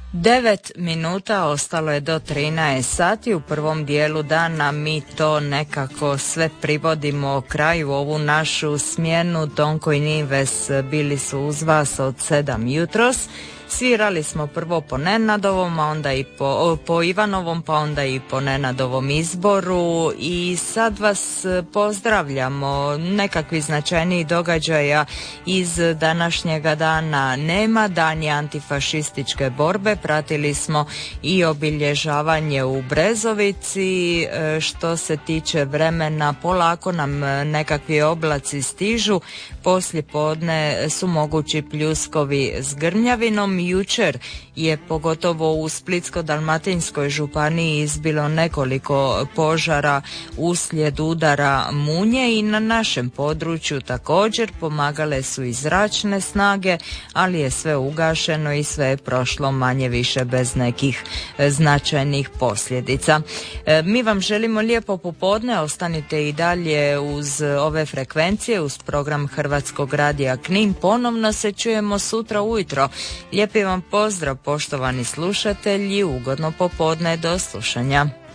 9 minuta ostalo je do 13 sati. U prvom dijelu dana mi to nekako sve privodimo kraju, ovu našu smjenu. Tonko i Nives bili su uz vas od 7 jutros. Svirali smo prvo po Nenadovom, a onda i po Ivanovom, pa onda i po Nenadovom izboru i sad vas pozdravljamo. Nekakvih značajnijih događaja iz današnjega dana nema. Dan je antifašističke borbe, pratili smo i obilježavanje u Brezovici. Što se tiče vremena, polako nam nekakvi oblaci stižu, poslije podne su mogući pljuskovi s grmljavinom. Jučer je pogotovo u Splitsko-dalmatinskoj županiji izbilo nekoliko požara uslijed udara munje i na našem području također pomagale su i zračne snage, ali je sve ugašeno i sve je prošlo manje više bez nekih značajnih posljedica. Mi vam želimo lijepo popodne, ostanite i dalje uz ove frekvencije, uz program Hrvatskog radija Knin. Ponovno se čujemo sutra ujutro. Lijepi vam pozdrav, poštovani slušatelji, ugodno popodne, do slušanja.